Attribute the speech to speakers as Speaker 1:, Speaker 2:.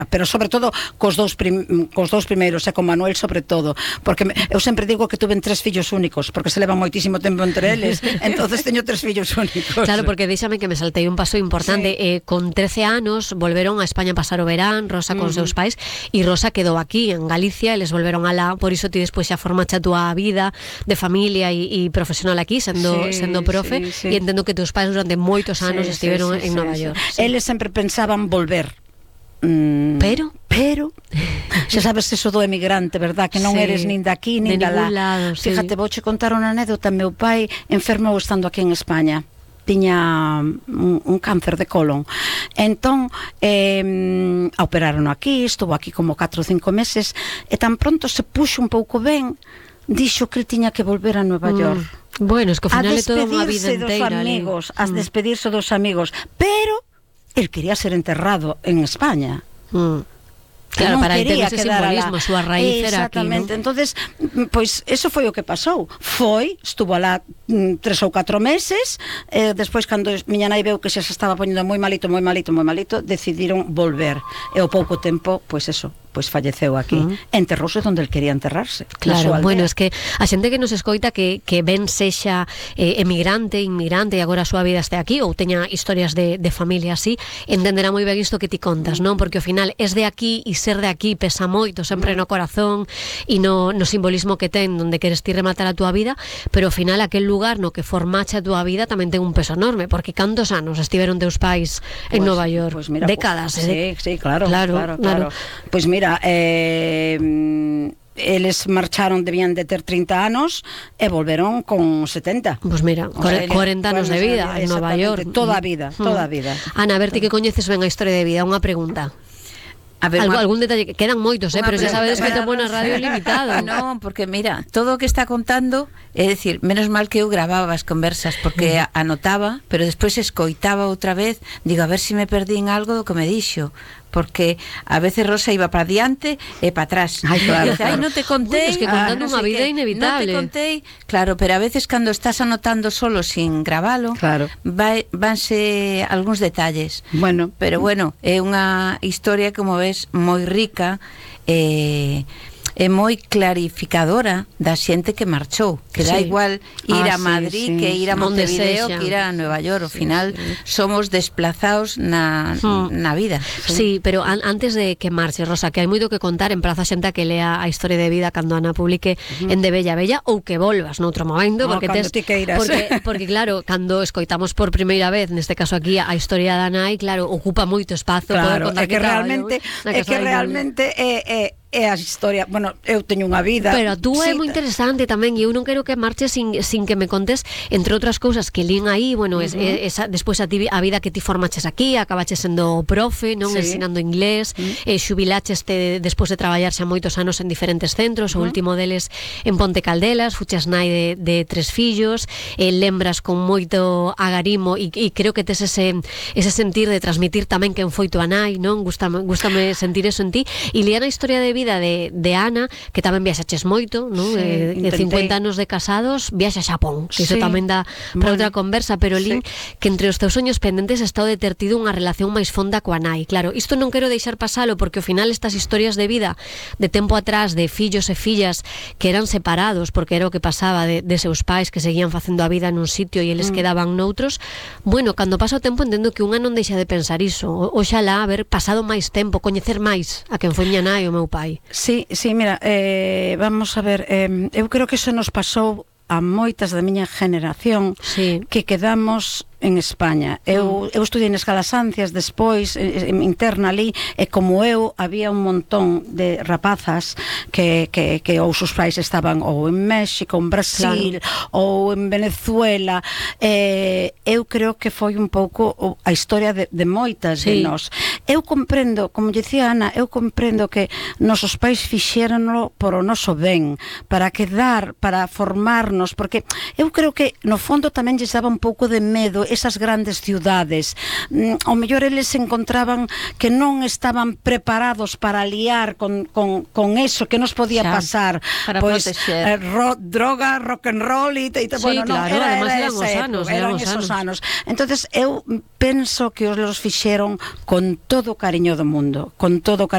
Speaker 1: pero sobre todo cos dous primeiros, e con Manuel sobre todo, porque eu sempre digo que tuve 3 fillos únicos, porque se levan moitísimo tempo entre eles, entonces teño 3 fillos únicos.
Speaker 2: Claro, porque déxame que me saltei un paso importante, con 13 anos volveron a España a pasar o verán, Rosa con seus pais, e Rosa quedou aquí en Galicia, eles volveron alá, por iso ti despois xa formaste a túa vida de familia e profesional aquí, sendo profe, e entendo que teus pais durante moitos anos estiveron en Nova York.
Speaker 1: Eles sempre pensaban volver.
Speaker 2: Pero
Speaker 1: xa sabes eso do emigrante, verdad? Que non eres nin daqui nin de
Speaker 2: lá.
Speaker 1: Fíjate, vouche contar unha anécdota. Meu pai enfermou estando aquí en España, tiña un cáncer de colon, entón operaron aquí, estuvo aquí como 4 ou 5 meses, e tan pronto se puxo un pouco ben, dixo que tiña que volver a Nova York.
Speaker 2: Bueno, es que ao final é toda unha vida
Speaker 1: A
Speaker 2: inteira.
Speaker 1: despedirse dos amigos, pero él quería ser enterrado en España.
Speaker 2: Claro, para entender ese simbolismo, a súa raíz era aquí,
Speaker 1: exactamente, entonces, pois, eso foi o que pasou. Estuvo alá 3 ou 4 meses, despois, cando miña nai veu que xa se estaba poñendo moi malito, decidiron volver, e ao pouco tempo, pois eso, pois falleceu aquí, enterrouse onde el quería enterrarse.
Speaker 2: Claro, bueno, es que a xente que nos escoita que ben sexa emigrante, inmigrante, e agora a súa vida este aquí, ou teña historias de familia así, entenderá moi ben isto que ti contas, non? Porque ao final es de aquí, e ser de aquí pesa moito, sempre no corazón e no simbolismo que ten, onde queres ti rematar a túa vida, pero ao final aquel lugar no que formache a túa vida tamén ten un peso enorme, porque cantos anos estiveron teus pais en Nova York?
Speaker 1: Pues mira,
Speaker 2: décadas,
Speaker 1: sí, claro. Pois mira, eles marcharon, debían de ter 30 anos e volveron con 70.
Speaker 2: Pois mira, 40 anos de vida en Nova York.
Speaker 1: Toda a vida.
Speaker 2: Ana, a ver, ti que coñeces ben a historia de vida, unha pregunta. A ver, algún detalle, quedan moitos, pero xa sabedes que ten buena radio limitado.
Speaker 3: No, porque mira, todo o que está contando, é dicir, menos mal que eu grababa as conversas, porque anotaba, pero despois escoitaba outra vez, digo, a ver se me perdín algo do que me dixo, porque a veces Rosa iba para diante e para atrás.
Speaker 1: Ai, claro,
Speaker 3: dice, no te contei.
Speaker 2: Bueno, es que contando unha vida inevitable.
Speaker 3: No te contei, claro, pero a veces cando estás anotando solo sin gravalo, vanse algúns detalles.
Speaker 1: Bueno,
Speaker 3: pero bueno, é unha historia, como ves, moi rica, é moi clarificadora da xente que marchou, que dá igual ir a Madrid que ir a Montevideo, que ir a Nueva York, ao final somos desplazados na vida.
Speaker 2: Sí, pero antes de que marche, Rosa, que hai moito que contar, en praza xente a que lea a historia de vida cando Ana publique en De Bella Bella, ou que volvas noutro momento, porque porque claro, cando escoitamos por primeira vez, neste caso aquí, a historia da Nai, claro, ocupa moito espazo, poder contar
Speaker 1: que realmente é a historia, bueno, eu teño unha vida,
Speaker 2: pero a túa é moi interesante tamén, e eu non quero que marches sin que me contes, entre outras cousas que lín aí, bueno, despois a vida que ti formaches aquí, acabaches sendo profe, non, ensinando inglés, xubilaches despois de traballar xa moitos anos en diferentes centros, o último deles en Ponte Caldelas, fuches nai de 3 fillos, lembras con moito agarimo e creo que tes ese sentir de transmitir tamén quen foi tua nai, non? Gústame sentir eso en ti, e lían a historia de vida de Ana, que tamén viaxaches moito, non? De 50 anos de casados, viaxa a Xapón, que iso tamén dá para outra conversa, pero lín que entre os teus soños pendentes está o de ter tido unha relación máis fonda coa nai. Claro, isto non quero deixar pasalo, porque ao final estas historias de vida de tempo atrás, de fillos e fillas que eran separados, porque era o que pasaba de seus pais que seguían facendo a vida nun sitio e eles quedaban noutros, bueno, cando pasa o tempo entendo que unha non deixa de pensar iso, oxalá haber pasado máis tempo, coñecer máis a quen foi miña nai ou meu pai.
Speaker 1: Sí, mira, vamos a ver, eu creo que eso nos pasou a moitas da miña generación, que quedamos en España. Eu estudiei nas Calasancias, despois interna ali, e como eu había un montón de rapazas que ou sus pais estaban ou en México, en Brasil, ou en Venezuela. Eu creo que foi un pouco a historia de moitas de nós. Eu comprendo, como dicía Ana, eu comprendo que nosos pais fixéronlo por o noso ben, para quedar, para formarnos, porque eu creo que no fondo tamén lles daba un pouco de medo esas grandes ciudades. Ao mellor eles encontraban que non estaban preparados para liar con eso que nos podía pasar, pois droga, rock and roll e bueno, eran esos anos. Entonces eu penso que os fixeron con todo o cariño do mundo, con todo o cariño